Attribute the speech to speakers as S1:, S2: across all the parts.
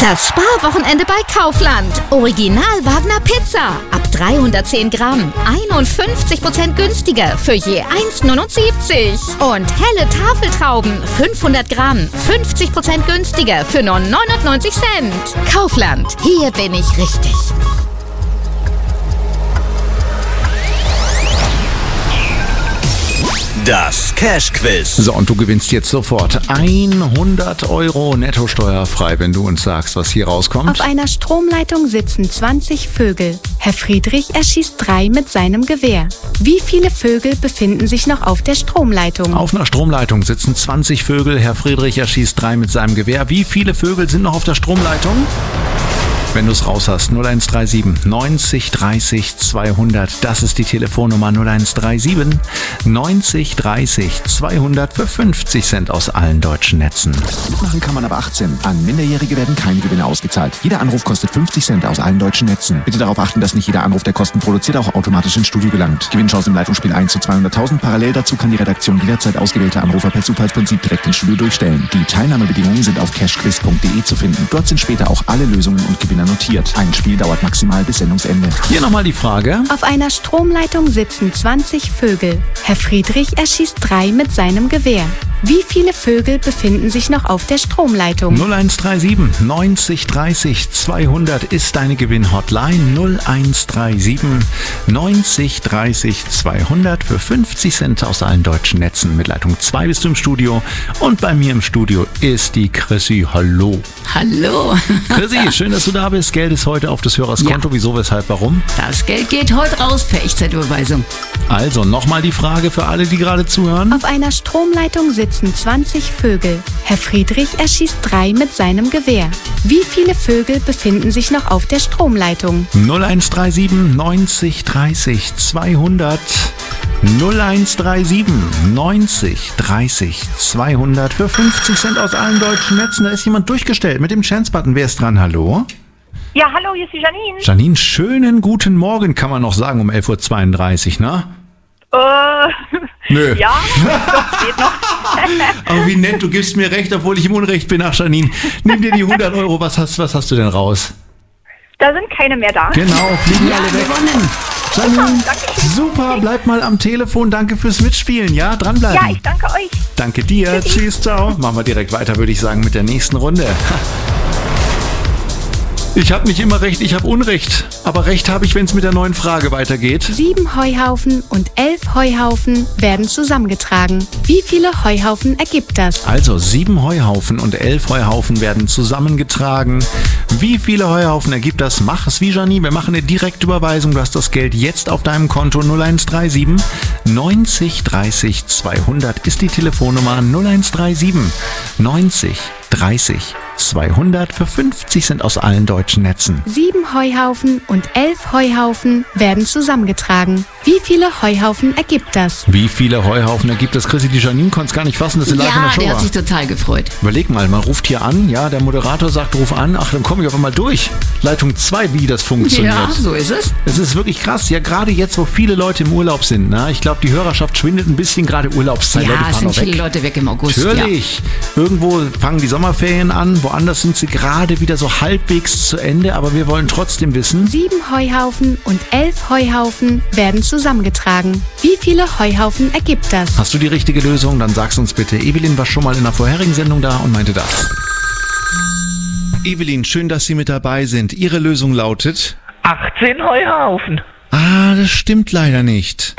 S1: Das Sparwochenende bei Kaufland. Original Wagner Pizza. Ab 310 Gramm. 51% günstiger für je 1,79. Und helle Tafeltrauben. 500 Gramm. 50% günstiger für nur 99 Cent. Kaufland. Hier bin ich richtig.
S2: Das Cash-Quiz.
S3: So, und du gewinnst jetzt sofort 100 € netto steuerfrei, wenn du uns sagst, was hier rauskommt.
S4: Auf einer Stromleitung sitzen 20 Vögel. Herr Friedrich erschießt 3 mit seinem Gewehr. Wie viele Vögel befinden sich noch auf der Stromleitung?
S3: Auf einer Stromleitung sitzen 20 Vögel. Herr Friedrich erschießt 3 mit seinem Gewehr. Wie viele Vögel sind noch auf der Stromleitung? Wenn du es raus hast, 0137 90 30 200, das ist die Telefonnummer 0137 90 30 200 für 50 Cent aus allen deutschen Netzen.
S5: Mitmachen kann man ab 18. An Minderjährige werden keine Gewinne ausgezahlt. Jeder Anruf kostet 50 Cent aus allen deutschen Netzen. Bitte darauf achten, dass nicht jeder Anruf, der Kosten produziert, auch automatisch ins Studio gelangt. Gewinnchance im Leitungsspiel 1 zu 200.000. Parallel dazu kann die Redaktion jederzeit ausgewählte Anrufer per Zufallsprinzip direkt ins Studio durchstellen. Die Teilnahmebedingungen sind auf cashquiz.de zu finden. Dort sind später auch alle Lösungen und Gewinner notiert. Ein Spiel dauert maximal bis Sendungsende.
S3: Hier nochmal die Frage.
S4: Auf einer Stromleitung sitzen 20 Vögel. Herr Friedrich erschießt 3 mit seinem Gewehr. Wie viele Vögel befinden sich noch auf der Stromleitung?
S3: 0137 90 30 200 ist deine Gewinn-Hotline. 0137 90 30 200 für 50 Cent aus allen deutschen Netzen. Mit Leitung 2 bist du im Studio und bei mir im Studio ist die Chrissy. Hallo.
S6: Hallo.
S3: Chrissy, schön, dass du da bist. Geld ist heute auf des Hörers Konto. Ja. Wieso, weshalb, warum?
S6: Das Geld geht heute raus per Echtzeitüberweisung.
S3: Also nochmal die Frage für alle, die gerade zuhören.
S4: Auf einer Stromleitung sitzen 20 Vögel. Herr Friedrich erschießt 3 mit seinem Gewehr. Wie viele Vögel befinden sich noch auf der Stromleitung?
S3: 0137 90 30 200 0137 90 30 200 für 50 Cent aus allen deutschen Netzen. Da ist jemand durchgestellt mit dem Chance-Button. Wer ist dran? Hallo?
S7: Ja, hallo, hier ist die Janine.
S3: Janine, schönen guten Morgen, kann man noch sagen, um 11.32 Uhr, ne?
S7: Nö. Ja, doch, geht noch.
S3: Aber wie nett, du gibst mir recht, obwohl ich im Unrecht bin. Ach, Janine, nimm dir die 100 €, was hast du denn raus?
S7: Da sind keine mehr da.
S3: Genau, fliegen alle weg.
S6: Gewonnen.
S3: Janine, super, bleib mal am Telefon, danke fürs Mitspielen, ja? Dranbleiben.
S7: Ja, ich danke euch.
S3: Danke dir, tschüss, ciao. Machen wir direkt weiter, würde ich sagen, mit der nächsten Runde. Ich habe nicht immer recht, ich habe Unrecht. Aber recht habe ich, wenn es mit der neuen Frage weitergeht.
S4: 7 Heuhaufen und 11 Heuhaufen werden zusammengetragen. Wie viele Heuhaufen ergibt das?
S3: Also 7 Heuhaufen und 11 Heuhaufen werden zusammengetragen. Wie viele Heuhaufen ergibt das? Mach es wie Janine. Wir machen eine Direktüberweisung. Du hast das Geld jetzt auf deinem Konto. 0137 90 30 200 ist die Telefonnummer. 0137 90 30 200 für 50 Cent aus allen deutschen Netzen.
S4: 7 Heuhaufen und 11 Heuhaufen werden zusammengetragen. Wie viele Heuhaufen ergibt das?
S3: Wie viele Heuhaufen ergibt das? Chrissy, die Janine konnte es gar nicht fassen, dass sie live in der Show war.
S6: Ja, der hat sich total gefreut.
S3: Überleg mal, man ruft hier an, ja, der Moderator sagt, ruf an, ach, dann komme ich auf einmal durch. Leitung 2, wie das funktioniert.
S6: Ja, so ist es.
S3: Es ist wirklich krass, ja, gerade jetzt, wo viele Leute im Urlaub sind, ne? Ich glaube, die Hörerschaft schwindet ein bisschen, gerade Urlaubszeit.
S6: Ja, es sind viele Leute weg im August.
S3: Natürlich. Ja. Irgendwo fangen die Sommerferien an, woanders sind sie gerade wieder so halbwegs zu Ende, aber wir wollen trotzdem wissen.
S4: 7 Heuhaufen und 11 Heuhaufen werden zusammengetragen. Wie viele Heuhaufen ergibt das?
S3: Hast du die richtige Lösung? Dann sag's uns bitte. Evelyn war schon mal in der vorherigen Sendung da und meinte das. Evelyn, schön, dass Sie mit dabei sind. Ihre Lösung lautet?
S8: 18 Heuhaufen.
S3: Ah, das stimmt leider nicht.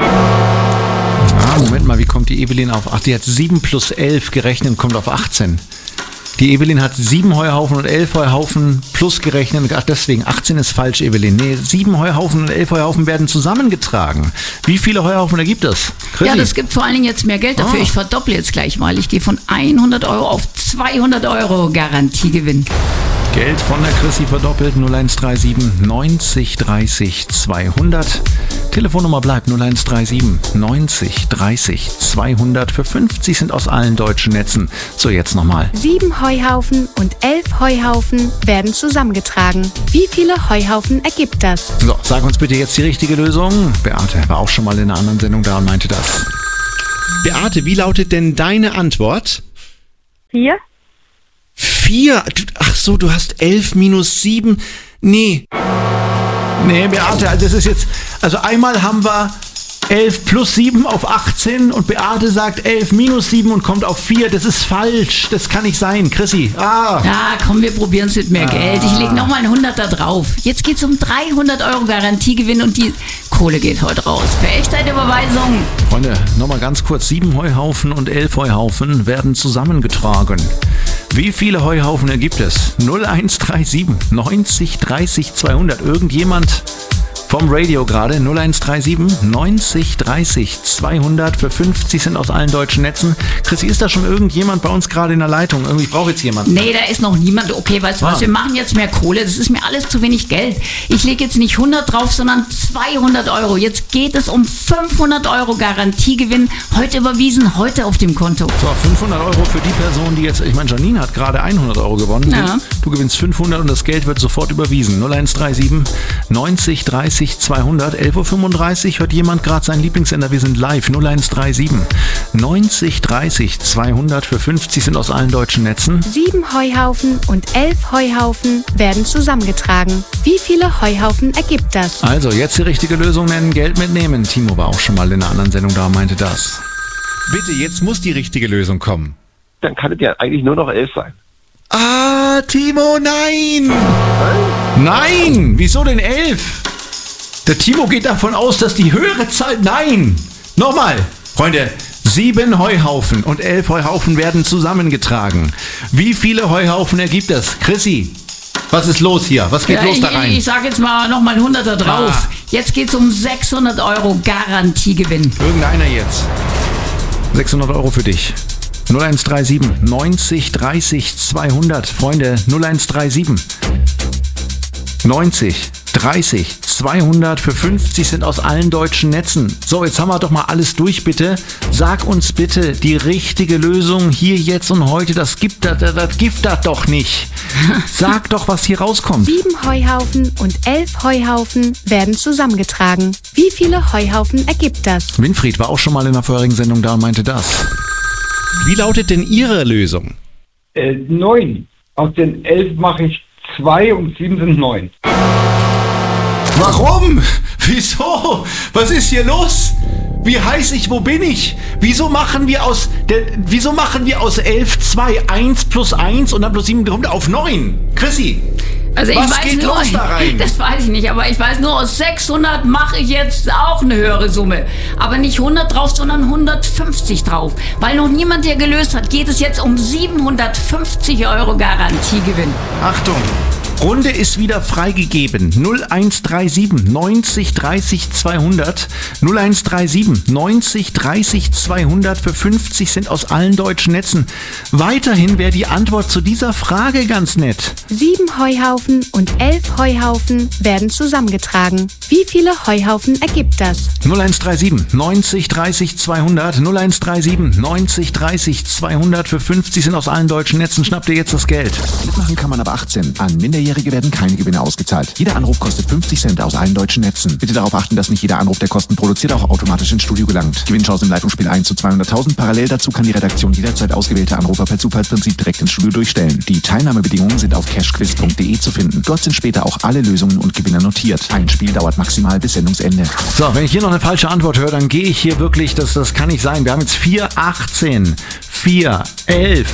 S3: Moment mal, wie kommt die Evelyn auf? Ach, die hat 7 plus 11 gerechnet und kommt auf 18. Die Evelyn hat 7 Heuhaufen und 11 Heuhaufen plus gerechnet. Ach, deswegen, 18 ist falsch, Evelyn. Nee, 7 Heuhaufen und 11 Heuhaufen werden zusammengetragen. Wie viele Heuhaufen ergibt das? Chrissy?
S6: Ja, das gibt vor allen Dingen jetzt mehr Geld dafür. Ich verdopple jetzt gleich mal. Ich gehe von 100 € auf 200 € Garantiegewinn.
S3: Geld von der Chrissy verdoppelt, 0137 90 30 200. Telefonnummer bleibt 0137 90 30 200 für 50 Cent aus allen deutschen Netzen. So, jetzt nochmal.
S4: 7 Heuhaufen und 11 Heuhaufen werden zusammengetragen. Wie viele Heuhaufen ergibt das?
S3: So, sag uns bitte jetzt die richtige Lösung. Beate war auch schon mal in einer anderen Sendung da und meinte das. Beate, wie lautet denn deine Antwort?
S7: 4.
S3: 4. Ach so, du hast 11 minus 7. Nee, Beate, also das ist jetzt... Also einmal haben wir 11 plus 7 auf 18 und Beate sagt 11 minus 7 und kommt auf 4. Das ist falsch. Das kann nicht sein. Chrissy.
S6: Ja, komm, wir probieren es mit mehr Geld. Ich lege nochmal einen 100er drauf. Jetzt geht's um 300 Euro Garantiegewinn und die Kohle geht heute raus. Für Echtzeitüberweisung.
S3: Freunde, nochmal ganz kurz. 7 Heuhaufen und 11 Heuhaufen werden zusammengetragen. Wie viele Heuhaufen ergibt es? 0137 90 30 200. Irgendjemand... Vom Radio gerade 0137 90 30 200 für 50 Cent aus allen deutschen Netzen. Chrissy, ist da schon irgendjemand bei uns gerade in der Leitung? Irgendwie, ich brauche jetzt jemanden.
S6: Nee, da ist noch niemand. Okay, weißt du was, wir machen jetzt mehr Kohle. Das ist mir alles zu wenig Geld. Ich lege jetzt nicht 100 drauf, sondern 200 Euro. Jetzt geht es um 500 Euro Garantiegewinn. Heute überwiesen, heute auf dem Konto.
S3: So, 500 Euro für die Person, die jetzt... Ich meine, Janine hat gerade 100 Euro gewonnen. Ja. Du gewinnst 500 und das Geld wird sofort überwiesen. 0137 90 30 200, 11.35 Uhr hört jemand gerade seinen Lieblingssender. Wir sind live. 0137 90 30 200 für 50 sind aus allen deutschen Netzen.
S4: 7 Heuhaufen und 11 Heuhaufen werden zusammengetragen. Wie viele Heuhaufen ergibt das?
S3: Also, jetzt die richtige Lösung nennen, Geld mitnehmen. Timo war auch schon mal in einer anderen Sendung da und meinte das. Bitte, jetzt muss die richtige Lösung kommen.
S9: Dann kann es ja eigentlich nur noch 11 sein.
S3: Ah, Timo, nein! Nein! Wieso denn 11? Der Timo geht davon aus, dass die höhere Zahl... Nein! Nochmal, Freunde, 7 Heuhaufen und 11 Heuhaufen werden zusammengetragen. Wie viele Heuhaufen ergibt das? Chrissy, was ist los hier? Was geht los da rein?
S6: Ich sage jetzt mal nochmal 100er drauf. Jetzt geht's um 600 Euro Garantiegewinn.
S3: Irgendeiner jetzt. 600 Euro für dich. 0137 90 30 200. Freunde, 0137 90 30 200 für 50 sind aus allen deutschen Netzen. So, jetzt haben wir doch mal alles durch, bitte. Sag uns bitte die richtige Lösung hier, jetzt und heute. Das gibt das doch nicht. Sag doch, was hier rauskommt.
S4: 7 Heuhaufen und 11 Heuhaufen werden zusammengetragen. Wie viele Heuhaufen ergibt das?
S3: Winfried war auch schon mal in der vorherigen Sendung da und meinte das. Wie lautet denn Ihre Lösung?
S10: 9. Aus den 11 mache ich 2 und 7 sind 9.
S3: Warum? Wieso? Was ist hier los? Wie heiß ich? Wo bin ich? Wieso machen wir aus 11 2? 1 plus 1 und dann plus 7 kommt auf 9. Chrissy,
S6: also
S3: was geht los da rein?
S6: Das weiß ich nicht, aber ich weiß nur, aus 600 mache ich jetzt auch eine höhere Summe. Aber nicht 100 drauf, sondern 150 drauf. Weil noch niemand hier gelöst hat, geht es jetzt um 750 Euro Garantiegewinn.
S3: Achtung! Runde ist wieder freigegeben. 0137 90 30 200. 0137 90 30 200 für 50 sind aus allen deutschen Netzen. Weiterhin wäre die Antwort zu dieser Frage ganz nett.
S4: 7 Heuhaufen und 11 Heuhaufen werden zusammengetragen. Wie viele Heuhaufen ergibt das?
S3: 0137 90 30 200. 0137 90 30 200 für 50 sind aus allen deutschen Netzen. Schnappt ihr jetzt das Geld.
S5: Mitmachen kann man ab 18. An Minderjährige werden keine Gewinne ausgezahlt. Jeder Anruf kostet 50 Cent aus allen deutschen Netzen. Bitte darauf achten, dass nicht jeder Anruf, der Kosten produziert, auch automatisch ins Studio gelangt. Gewinnchance im Leitungsspiel 1 zu 200.000. Parallel dazu kann die Redaktion jederzeit ausgewählte Anrufer per Zufallsprinzip direkt ins Studio durchstellen. Die Teilnahmebedingungen sind auf cashquiz.de zu finden. Dort sind später auch alle Lösungen und Gewinner notiert. Ein Spiel dauert maximal bis Sendungsende.
S3: So, wenn ich hier noch eine falsche Antwort höre, dann gehe ich hier wirklich, das kann nicht sein. Wir haben jetzt 4, 18, 4, 11,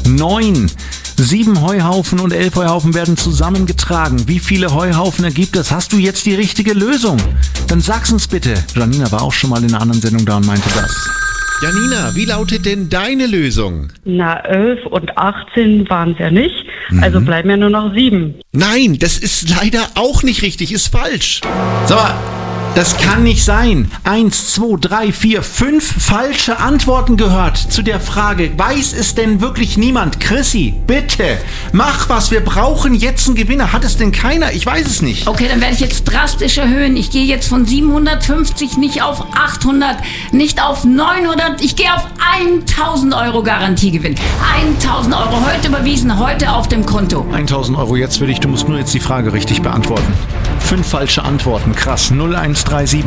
S3: 9, 7 Heuhaufen und 11 Heuhaufen werden zusammengetragen. Wie viele Heuhaufen ergibt das? Hast du jetzt die richtige Lösung? Dann sag's uns bitte. Janina war auch schon mal in einer anderen Sendung da und meinte das. Janina, wie lautet denn deine Lösung?
S11: Na, 11 und 18 waren es ja nicht. Also bleiben ja nur noch 7.
S3: Nein, das ist leider auch nicht richtig. Ist falsch. Sag mal, das kann nicht sein. 1, 2, 3, 4, 5 falsche Antworten gehört zu der Frage. Weiß es denn wirklich niemand? Chrissy, bitte, mach was. Wir brauchen jetzt einen Gewinner. Hat es denn keiner? Ich weiß es nicht.
S6: Okay, dann werde ich jetzt drastisch erhöhen. Ich gehe jetzt von 750 nicht auf 800, nicht auf 900. Ich gehe auf 1000 Euro Garantiegewinn. 1000 Euro heute überwiesen, heute auf dem Konto.
S3: 1000 Euro jetzt für dich. Du musst nur jetzt die Frage richtig beantworten. 5 falsche Antworten. Krass. 0137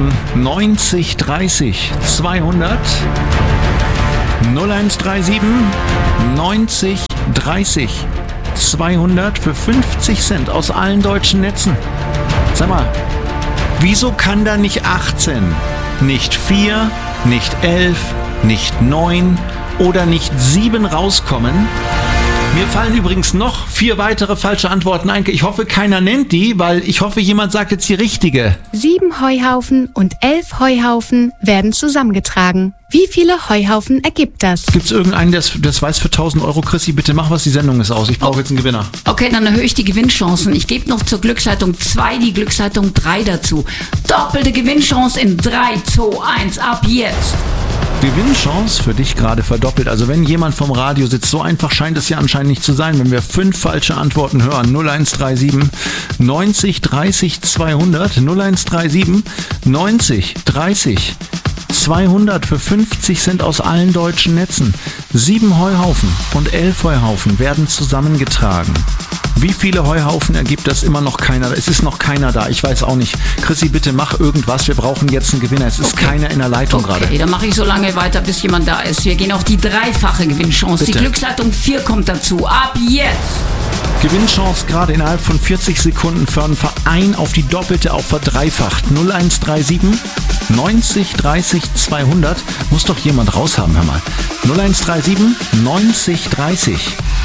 S3: 90 30 200. 0137 90 30 200 für 50 Cent aus allen deutschen Netzen. Sag mal, wieso kann da nicht 18, nicht 4, nicht 11, nicht 9 oder nicht 7 rauskommen? Mir fallen übrigens noch 4 weitere falsche Antworten ein. Ich hoffe, keiner nennt die, weil ich hoffe, jemand sagt jetzt die richtige.
S4: 7 Heuhaufen und 11 Heuhaufen werden zusammengetragen. Wie viele Heuhaufen ergibt das?
S3: Gibt es irgendeinen, der das weiß für 1.000 Euro? Chrissy, bitte mach, was die Sendung ist aus. Ich brauche jetzt einen Gewinner.
S6: Okay, dann erhöhe ich die Gewinnchancen. Ich gebe noch zur Glücksleitung 2 die Glücksleitung 3 dazu. Doppelte Gewinnchance in 3, 2, 1, ab jetzt.
S3: Gewinnchance für dich gerade verdoppelt. Also wenn jemand vom Radio sitzt, so einfach scheint es ja anscheinend nicht zu sein, wenn wir 5 falsche Antworten hören. 0137 90 30 200 0137 90 30 200 für 50 Cent aus allen deutschen Netzen. 7 Heuhaufen und 11 Heuhaufen werden zusammengetragen. Wie viele Heuhaufen ergibt das? Immer noch keiner? Es ist noch keiner da. Ich weiß auch nicht. Chrissy, bitte mach irgendwas. Wir brauchen jetzt einen Gewinner. Es ist keiner in der Leitung gerade.
S6: Okay, dann mache ich so lange weiter, bis jemand da ist. Wir gehen auf die 3-fache Gewinnchance.
S3: Bitte.
S6: Die Glücksleitung 4 kommt dazu. Ab jetzt!
S3: Gewinnchance gerade innerhalb von 40 Sekunden für einen Verein auf die doppelte, auch verdreifacht. 0137 90 30 200. Muss doch jemand raushaben, hör mal. 0137 90 30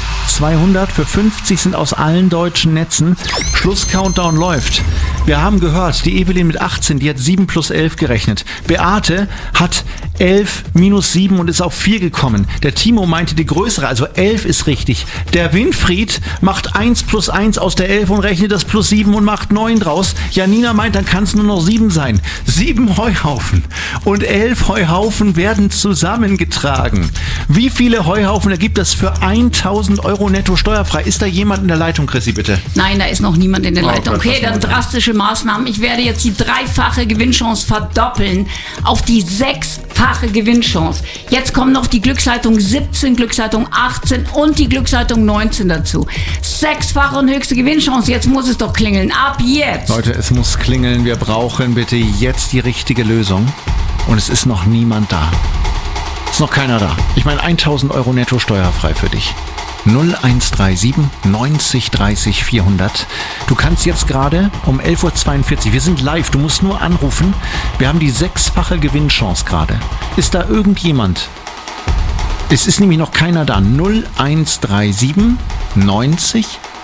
S3: 200 für 50 sind aus allen deutschen Netzen. Schluss-Countdown läuft. Wir haben gehört, die Evelyn mit 18, die hat 7 plus 11 gerechnet. Beate hat 11 minus 7 und ist auf 4 gekommen. Der Timo meinte die größere, also 11 ist richtig. Der Winfried macht 1 plus 1 aus der 11 und rechnet das plus 7 und macht 9 draus. Janina meint, dann kann es nur noch 7 sein. 7 Heuhaufen und 11 Heuhaufen werden zusammengetragen. Wie viele Heuhaufen ergibt das für 1.000 Euro netto steuerfrei? Ist da jemand in der Leitung, Chrissy, bitte?
S6: Nein, da ist noch niemand in der Leitung.
S3: Gott,
S6: okay, dann drastische Maßnahmen. Ich werde jetzt die 3-fache Gewinnchance verdoppeln auf die 6-fache Gewinnchance. Jetzt kommen noch die Glücksleitung 17, Glücksleitung 18 und die Glücksleitung 19 dazu. 6-fache und höchste Gewinnchance. Jetzt muss es doch klingeln. Ab jetzt!
S3: Leute, es muss klingeln. Wir brauchen bitte jetzt die richtige Lösung. Und es ist noch niemand da. Es ist noch keiner da. Ich meine, 1.000 Euro netto steuerfrei für dich. 0137 90 30 400. Du kannst jetzt gerade um 11.42 Uhr, wir sind live, du musst nur anrufen. Wir haben die 6-fache Gewinnchance gerade. Ist da irgendjemand? Es ist nämlich noch keiner da. 0137 90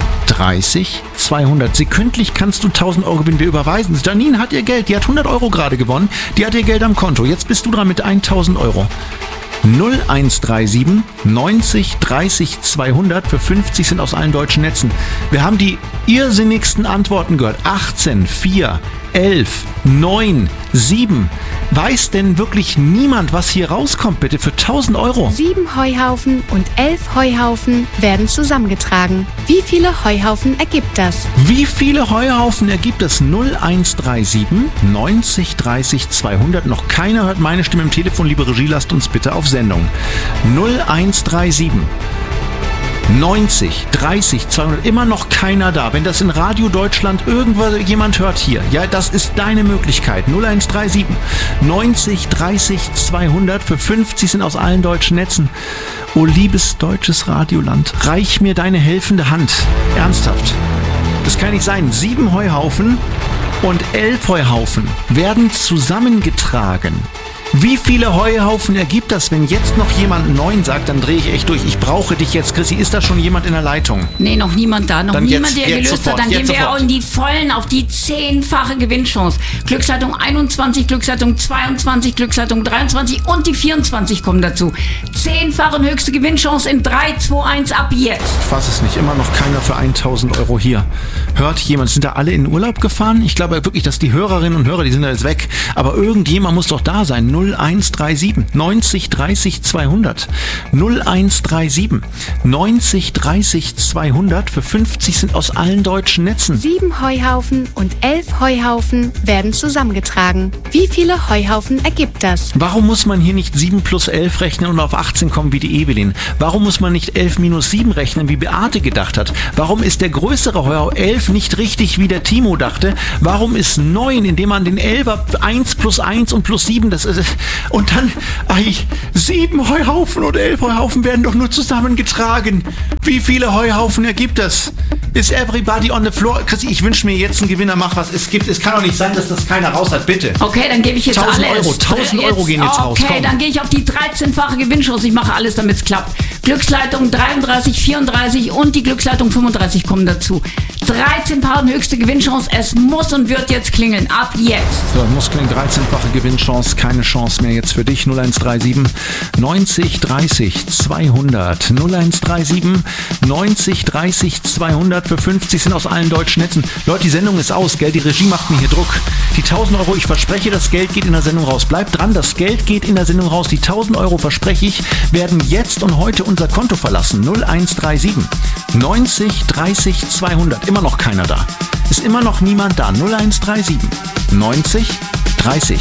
S3: 30 200. Sekündlich kannst du 1.000 Euro gewinnen. Wir überweisen. Janine hat ihr Geld, die hat 100 Euro gerade gewonnen. Die hat ihr Geld am Konto. Jetzt bist du dran mit 1.000 Euro. 0137 90 30 200 für 50 sind aus allen deutschen Netzen. Wir haben die irrsinnigsten Antworten gehört. 18, 4, 11, 9, 7. Weiß denn wirklich niemand, was hier rauskommt, bitte, für 1.000 Euro?
S4: 7 Heuhaufen und 11 Heuhaufen werden zusammengetragen. Wie viele Heuhaufen ergibt das?
S3: Wie viele Heuhaufen ergibt es? 0137 90 30 200. Noch keiner hört meine Stimme im Telefon. Liebe Regie, lasst uns bitte auf Sendung. 0137 90, 30, 200, immer noch keiner da. Wenn das in Radio Deutschland irgendjemand hört hier, ja, das ist deine Möglichkeit. 0137 90, 30, 200 für 50 sind aus allen deutschen Netzen. Oh, liebes deutsches Radioland, reich mir deine helfende Hand. Ernsthaft. Das kann nicht sein. 7 Heuhaufen und 11 Heuhaufen werden zusammengetragen. Wie viele Heuhaufen ergibt das, wenn jetzt noch jemand 9 sagt, dann drehe ich echt durch. Ich brauche dich jetzt, Chrissy. Ist da schon jemand in der Leitung?
S6: Nee, noch niemand da. Noch
S3: dann
S6: niemand, der gelöst
S3: sofort,
S6: hat. Dann gehen wir
S3: sofort.
S6: in die Vollen auf die 10-fache Gewinnchance. Glücksleitung 21, Glücksleitung 22, Glücksleitung 23 und die 24 kommen dazu. 10-fache und höchste Gewinnchance in 3, 2, 1 ab jetzt.
S3: Ich fasse es nicht. Immer noch keiner für 1.000 Euro hier. Hört jemand? Sind da alle in den Urlaub gefahren? Ich glaube wirklich, dass die Hörerinnen und Hörer, die sind da jetzt weg. Aber irgendjemand muss doch da sein. 0137 90 30 200. 0137 90 30 200 für 50 sind aus allen deutschen Netzen.
S4: 7 Heuhaufen und 11 Heuhaufen werden zusammengetragen. Wie viele Heuhaufen ergibt das?
S3: Warum muss man hier nicht 7 plus 11 rechnen und auf 18 kommen wie die Evelyn? Warum muss man nicht 11 minus 7 rechnen, wie Beate gedacht hat? Warum ist der größere Heuhaufen 11 11 nicht richtig, wie der Timo dachte? Warum ist 9, indem man den 11er 1 plus 1 und plus 7, das ist, und dann 7 Heuhaufen und 11 Heuhaufen werden doch nur zusammengetragen. Wie viele Heuhaufen ergibt das? Is everybody on the floor? Christi, ich wünsche mir jetzt einen Gewinner, mach was. Es kann doch nicht sein, dass das keiner raus hat, bitte.
S6: Okay, dann gebe ich jetzt
S3: 1000
S6: alles.
S3: 1000 Euro gehen jetzt raus.
S6: Okay, dann gehe ich auf die 13-fache Gewinnchance. Ich mache alles, damit es klappt. Glücksleitung 33, 34 und die Glücksleitung 35 kommen dazu. 13-fache höchste Gewinnchance. Es muss und wird jetzt klingeln. Ab jetzt.
S3: So, muss klingeln. 13-fache Gewinnchance. Keine Chance mehr jetzt für dich. 0137 90 30 200. 0137 90 30 200 für 50 sind aus allen deutschen Netzen. Leute, die Sendung ist aus, gell? Die Regie macht mir hier Druck. Die 1000 Euro, ich verspreche, das Geld geht in der Sendung raus. Bleibt dran, das Geld geht in der Sendung raus. Die 1000 Euro, verspreche ich, werden jetzt und heute unser Konto verlassen. 0137 90 30 200. Immer noch keiner da. Ist immer noch niemand da. 0137 90 30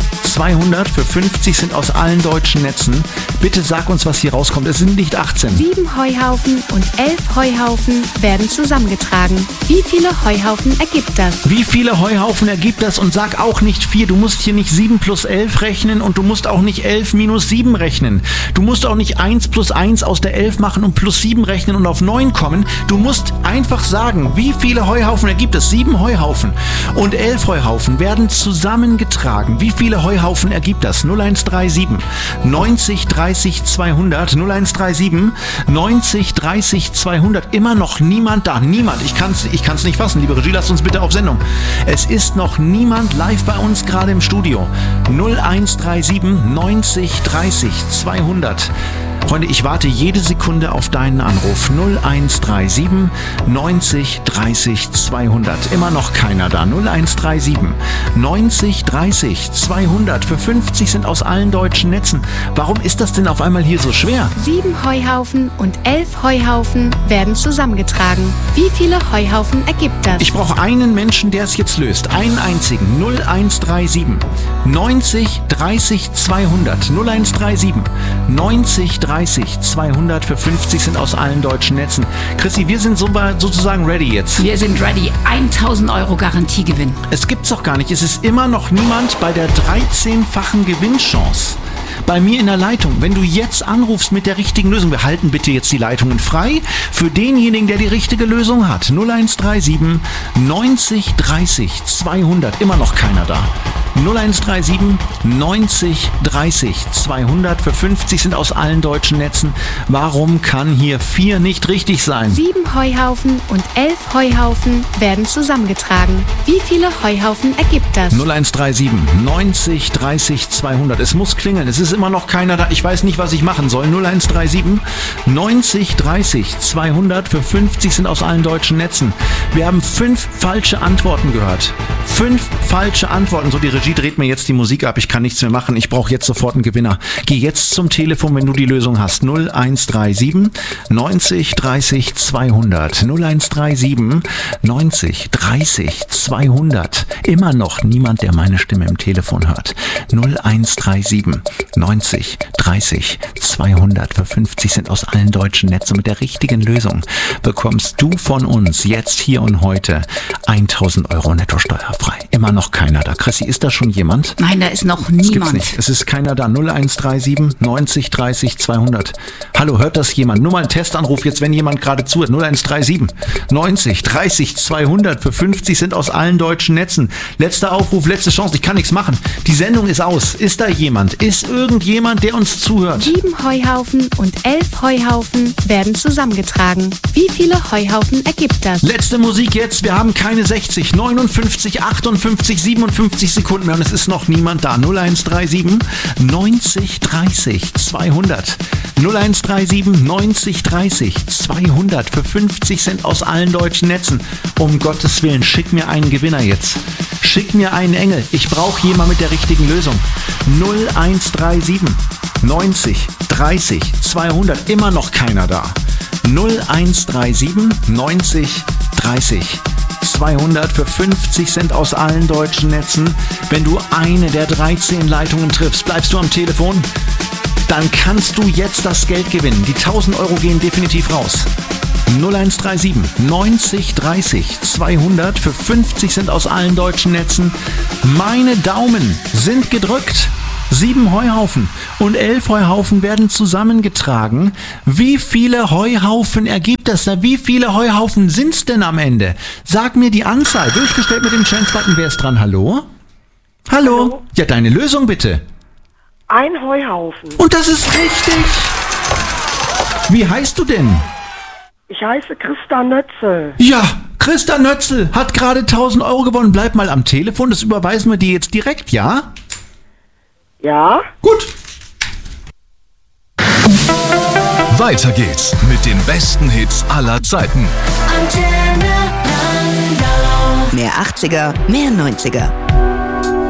S3: 200 für 50 sind aus allen deutschen Netzen. Bitte sag uns, was hier rauskommt. Es sind nicht 18.
S4: 7 Heuhaufen und 11 Heuhaufen werden zusammengetragen. Wie viele Heuhaufen ergibt das?
S3: Wie viele Heuhaufen ergibt das? Und sag auch nicht 4. Du musst hier nicht 7 plus 11 rechnen und du musst auch nicht 11 minus 7 rechnen. Du musst auch nicht 1 plus 1 aus der 11 machen und plus 7 rechnen und auf 9 kommen. Du musst einfach sagen, wie viele Heuhaufen ergibt es? 7 Heuhaufen und 11 Heuhaufen werden zusammengetragen. Wie viele Heuhaufen ergibt das? 0137 90 30 200. 0137 90 30 200. Immer noch niemand da. Niemand. Ich kann's nicht fassen. Liebe Regie, lasst uns bitte auf Sendung. Es ist noch niemand live bei uns gerade im Studio. 0137 90 30 200. Freunde, ich warte jede Sekunde auf deinen Anruf. 0137 90 30 200. Immer noch keiner da. 0137 90 30 200. Für 50 sind aus allen deutschen Netzen. Warum ist das denn auf einmal hier so schwer?
S4: 7 Heuhaufen und 11 Heuhaufen werden zusammengetragen. Wie viele Heuhaufen ergibt das?
S3: Ich brauche einen Menschen, der es jetzt löst. Einen einzigen. 0137 90 30 200. 0137 90 30 200 für 50 sind aus allen deutschen Netzen. Christi, wir sind sozusagen ready jetzt.
S6: Wir sind ready. 1000 Euro Garantiegewinn.
S3: Es gibt's doch gar nicht. Es ist immer noch niemand bei der 13-fachen Gewinnchance. Bei mir in der Leitung, wenn du jetzt anrufst mit der richtigen Lösung, wir halten bitte jetzt die Leitungen frei für denjenigen, der die richtige Lösung hat. 0137 90 30 200, immer noch keiner da. 0137 90 30 200 für 50 sind aus allen deutschen Netzen. Warum kann hier 4 nicht richtig sein?
S4: 7 Heuhaufen und 11 Heuhaufen werden zusammengetragen. Wie viele Heuhaufen ergibt das?
S3: 0137 90 30 200. Es muss klingeln. Es ist immer noch keiner da. Ich weiß nicht, was ich machen soll. 0137 90 30 200 für 50 sind aus allen deutschen Netzen. Wir haben 5 falsche Antworten gehört. 5 falsche Antworten. So, die Regie dreht mir jetzt die Musik ab. Ich kann nichts mehr machen. Ich brauche jetzt sofort einen Gewinner. Geh jetzt zum Telefon, wenn du die Lösung hast. 0137 90 30 200. 0137 90 30 200. Immer noch niemand, der meine Stimme im Telefon hört. 0137 90 30 200 für 50 sind aus allen deutschen Netzen. Mit der richtigen Lösung bekommst du von uns jetzt, hier und heute 1000 Euro netto steuerfrei. Immer noch keiner da. Chrissy, ist da schon jemand?
S6: Nein, da ist noch niemand.
S3: Das gibt's nicht. Es ist keiner da. 0137 90 30 200. Hallo, hört das jemand? Nur mal ein Testanruf jetzt, wenn jemand gerade zuhört. 0137 90 30 200 für 50 sind aus allen deutschen Netzen. Letzter Aufruf, letzte Chance. Ich kann nichts machen. Die Sendung ist aus. Ist da jemand? Ist irgendjemand, der uns zuhört?
S4: 7 Heuhaufen und 11 Heuhaufen werden zusammengetragen. Wie viele Heuhaufen ergibt das?
S3: Letzte Musik jetzt. Wir haben keine 60, 59, 58, 57 Sekunden mehr und es ist noch niemand da. 0137 90 30 200. 0137 90 30 200 für 50 Cent aus allen deutschen Netzen. Um Gottes Willen, schick mir einen Gewinner jetzt. Schick mir einen Engel. Ich brauche jemanden mit der richtigen Lösung. 0137 90 30 200. Immer noch keiner da. 0137 90 30 200 für 50 Cent aus allen deutschen Netzen. Wenn du eine der 13 Leitungen triffst, bleibst du am Telefon, dann kannst du jetzt das Geld gewinnen. Die 1000 Euro gehen definitiv raus. 0137 90 30 200 für 50 Cent aus allen deutschen Netzen. Meine Daumen sind gedrückt. 7 Heuhaufen und 11 Heuhaufen werden zusammengetragen. Wie viele Heuhaufen ergibt das da? Wie viele Heuhaufen sind's denn am Ende? Sag mir die Anzahl. Durchgestellt mit dem Chance-Button. Wer ist dran? Hallo? Hallo? Ja, deine Lösung bitte.
S12: Ein Heuhaufen.
S3: Und das ist richtig. Wie heißt du denn?
S12: Ich heiße Christa Nötzel.
S3: Ja, Christa Nötzel hat gerade 1000 Euro gewonnen. Bleib mal am Telefon, das überweisen wir dir jetzt direkt, ja?
S12: Ja.
S3: Gut.
S2: Weiter geht's mit den besten Hits aller Zeiten.
S13: Mehr 80er, mehr 90er.